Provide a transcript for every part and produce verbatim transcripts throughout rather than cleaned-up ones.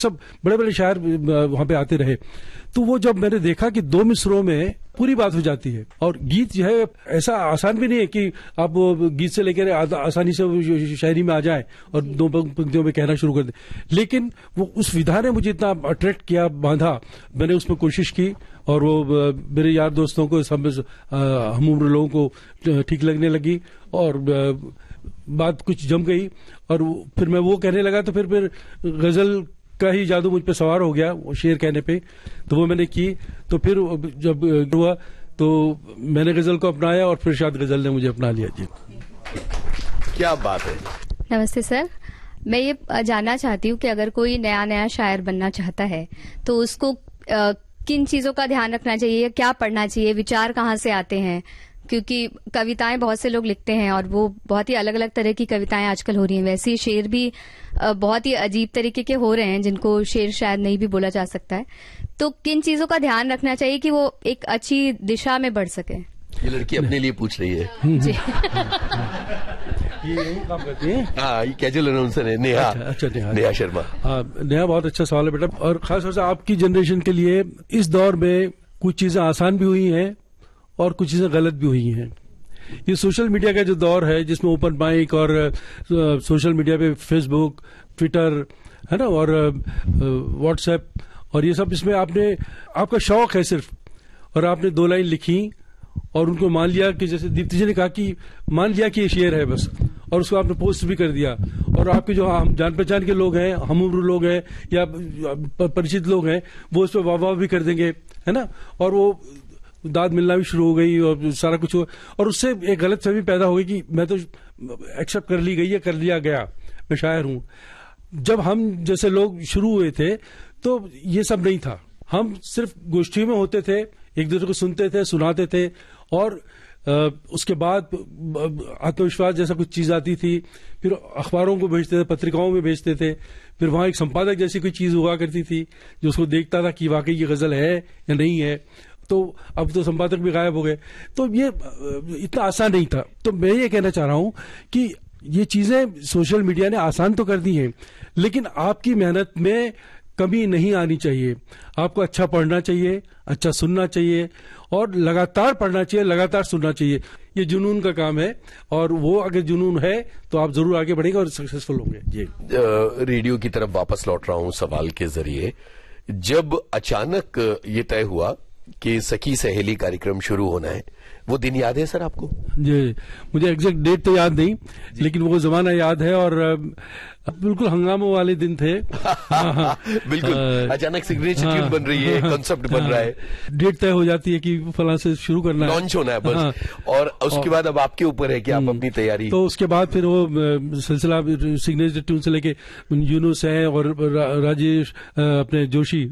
सब बड़े बड़े शायर वहां पे आते रहे। तो वो जब मैंने देखा कि दो मिसरों में पूरी बात हो जाती है, और गीत जो है ऐसा आसान भी नहीं है कि आप गीत से लेकर आसानी से शायरी में आ जाए और दो पंक्तियों में कहना शुरू कर दे, लेकिन वो उस विधा ने मुझे इतना अट्रैक्ट किया, बांधा, मैंने उसमें कोशिश की, और वो मेरे यार दोस्तों को, सब हम उम्र लोगों को ठीक लगने लगी, और बात कुछ जम गई, और फिर मैं वो कहने लगा तो फिर फिर गजल का ही जादू मुझ पे सवार हो गया, वो शेर कहने पे, तो वो मैंने की। तो फिर जब हुआ तो मैंने गजल को अपनाया, और फिर शायद गजल ने मुझे अपना लिया। जी, क्या बात है। नमस्ते सर, मैं ये जानना चाहती हूँ कि अगर कोई नया नया शायर बनना चाहता है तो उसको आ, किन चीजों का ध्यान रखना चाहिए, क्या पढ़ना चाहिए, विचार कहाँ से आते हैं? क्योंकि कविताएं बहुत से लोग लिखते हैं और वो बहुत ही अलग अलग तरह की कविताएं आजकल हो रही हैं। वैसे ही शेर भी बहुत ही अजीब तरीके के हो रहे हैं, जिनको शेर शायद नहीं भी बोला जा सकता है। तो किन चीजों का ध्यान रखना चाहिए कि वो एक अच्छी दिशा में बढ़ सके? ये लड़की अपने लिए पूछ रही है। जी। ये काम करती है। हाँ, ये कैजुअल अनाउंसर है नेहा। अच्छा, अच्छा नेहा, नेहा शर्मा। हाँ, नेहा, बहुत अच्छा सवाल है बेटा, और खासतौर से आपकी जनरेशन के लिए। इस दौर में कुछ चीजें आसान भी हुई हैं और कुछ चीजें गलत भी हुई हैं। ये सोशल मीडिया का जो दौर है, जिसमें ओपन माइक और सोशल मीडिया पे फेसबुक, ट्विटर है ना, और व्हाट्सएप और ये सब, इसमें आपने, आपका शौक है सिर्फ, और आपने दो लाइन लिखी और उनको मान लिया कि, जैसे दीप्ति जी ने कहा कि मान लिया कि ये शेर है बस, और उसको आपने पोस्ट भी कर दिया, और आपके जो हम जान पहचान के लोग हैं, हम उम्र लोग हैं या परिचित लोग हैं, वो उस पर वाह वाह भी कर देंगे, है ना, और वो दाद मिलना भी शुरू हो गई और सारा कुछ हो, और उससे एक गलत फहमी पैदा हो गई कि मैं तो एक्सेप्ट कर ली गई है, कर लिया गया, मैं शायर हूं। जब हम जैसे लोग शुरू हुए थे तो ये सब नहीं था, हम सिर्फ गोष्ठी में होते थे, एक दूसरे को सुनते थे, सुनाते थे, और आ, उसके बाद आत्मविश्वास जैसा कुछ चीज आती थी, फिर अखबारों को भेजते थे, पत्रिकाओं में भेजते थे, फिर वहां एक संपादक जैसी कोई चीज हुआ करती थी जो उसको देखता था कि वाकई ये गजल है या नहीं है। तो अब तो संपादक भी गायब हो गए, तो ये इतना आसान नहीं था। तो मैं ये कहना चाह रहा हूं कि ये चीजें सोशल मीडिया ने आसान तो कर दी हैं, लेकिन आपकी मेहनत में कमी नहीं आनी चाहिए। आपको अच्छा पढ़ना चाहिए, अच्छा सुनना चाहिए, और लगातार पढ़ना चाहिए, लगातार सुनना चाहिए। ये जुनून का काम है, और वो अगर जुनून है तो आप जरूर आगे बढ़ेंगे और सक्सेसफुल होंगे। जी, रेडियो की तरफ वापस लौट रहा हूं सवाल के जरिए। जब अचानक ये तय हुआ कि सखी सहेली कार्यक्रम शुरू होना है, वो दिन याद है सर आपको? जी, मुझे एग्जैक्ट डेट तो याद नहीं, लेकिन वो जमाना याद है, और बिल्कुल हंगामों वाले दिन थे। बिल्कुल, अचानक सिग्नेचर ट्यून बन रही है, कॉन्सेप्ट बन रहा है, डेट तय हो जाती है कि फलां से शुरू करना है, लॉन्च होना है बस। हाँ, और उसके बाद अब आपके ऊपर है कि आप अपनी तैयारी। तो उसके बाद फिर वो सिलसिला सिग्नेचर ट्यून से लेके यूनुस है और राजेश अपने जोशी,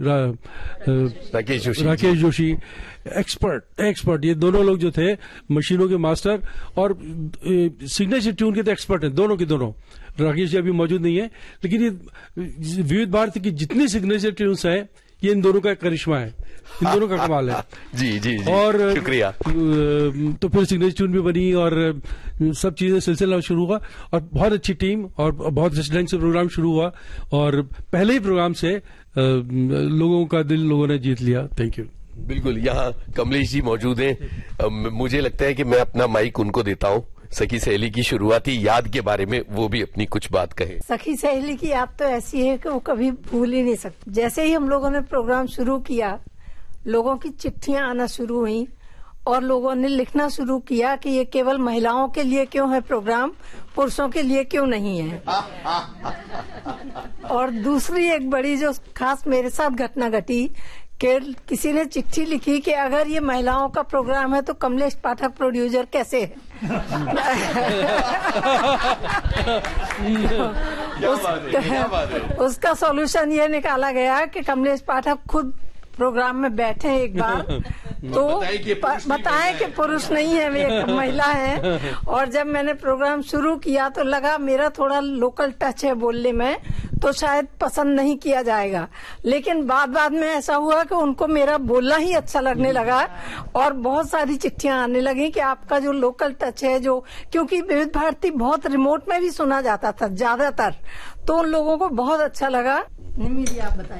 राकेश जोशी राकेश जोशी एक्सपर्ट एक्सपर्ट ये दोनों लोग जो थे मशीनों के मास्टर, और सिग्नेचर ट्यून के तो एक्सपर्ट हैं दोनों के दोनों। राकेश जी अभी मौजूद नहीं है, लेकिन ये विविध भारती की जितनी सिग्नेचर ट्यून्स हैं, ये इन दोनों का करिश्मा है, इन दोनों का कमाल है। जी जी जी, और शुक्रिया। तो फिर सिग्नेचर ट्यून भी बनी और सब चीजें सिलसिला शुरू हुआ, और बहुत अच्छी टीम और बहुत अच्छे ढंग से प्रोग्राम शुरू हुआ, और पहले ही प्रोग्राम से लोगों का दिल लोगों ने जीत लिया। Thank you. बिल्कुल, यहाँ कमलेश जी मौजूद हैं। मुझे लगता है कि मैं अपना माइक उनको देता हूँ, सखी सहेली की शुरुआती याद के बारे में वो भी अपनी कुछ बात कहे। सखी सहेली की याद तो ऐसी है कि वो कभी भूल ही नहीं सकती। जैसे ही हम लोगों ने प्रोग्राम शुरू किया, लोगों की चिट्ठियां आना शुरू हुई, और लोगों ने लिखना शुरू किया कि ये केवल महिलाओं के लिए क्यों है प्रोग्राम, पुरुषों के लिए क्यों नहीं है। और दूसरी एक बड़ी जो खास मेरे साथ घटना घटी कि किसी ने चिट्ठी लिखी कि अगर ये महिलाओं का प्रोग्राम है तो कमलेश पाठक प्रोड्यूसर कैसे है। उस, उसका सॉल्यूशन ये निकाला गया कि कमलेश पाठक खुद प्रोग्राम में बैठे एक बार तो बताएं कि पुरुष नहीं है, वे एक महिला है। और जब मैंने प्रोग्राम शुरू किया तो लगा मेरा थोड़ा लोकल टच है बोलने में, तो शायद पसंद नहीं किया जाएगा, लेकिन बाद बाद में ऐसा हुआ कि उनको मेरा बोलना ही अच्छा लगने लगा, और बहुत सारी चिट्ठियां आने लगी कि आपका जो लोकल टच है, जो क्योंकि विविध भारती बहुत रिमोट में भी सुना जाता था ज्यादातर, तो उन लोगों को बहुत अच्छा लगा। निमिरी आप बताइए।